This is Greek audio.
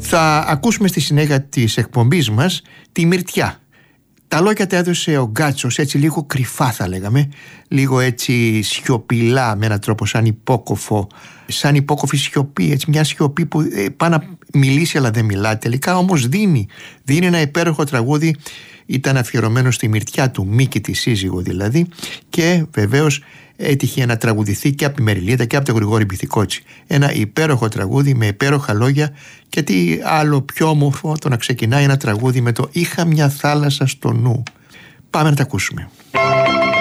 Θα ακούσουμε στη συνέχεια της εκπομπής μας τη Μυρτιά. Τα λόγια τα έδωσε ο Γκάτσος, έτσι λίγο κρυφά θα λέγαμε, λίγο έτσι σιωπηλά με έναν τρόπο σαν υπόκοφη σιωπή, έτσι μια σιωπή που πάει να μιλήσει αλλά δεν μιλά, τελικά όμως δίνει ένα υπέροχο τραγούδι. Ήταν αφιερωμένο στη Μυρτιά του Μίκη, τη σύζυγο δηλαδή, και βεβαίως έτυχε να τραγουδηθεί και από τη Μεριλίδα και από τον Γρηγόρη Μπιθικότσι. Ένα υπέροχο τραγούδι με υπέροχα λόγια, και τι άλλο πιο όμορφο το να ξεκινάει ένα τραγούδι με το «Είχα μια θάλασσα στο νου». Πάμε να τα ακούσουμε.